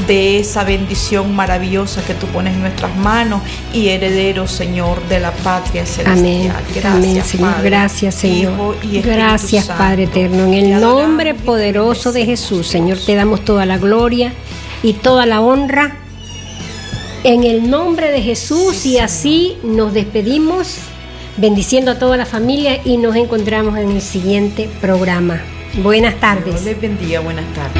de esa bendición maravillosa que tú pones en nuestras manos y herederos, Señor, de la patria celestial. Gracias, amén, Señor. Padre, Gracias, Señor. Hijo y Espíritu Gracias, Santo. Padre eterno. En Te el adoramos nombre y te poderoso de bendecimos, Jesús, Señor, Dios. te damos toda la gloria y toda la honra. En el nombre de Jesús, Sí, y así nos despedimos, bendiciendo a toda la familia, y nos encontramos en el siguiente programa. Buenas tardes. Dios les bendiga. Buenas tardes.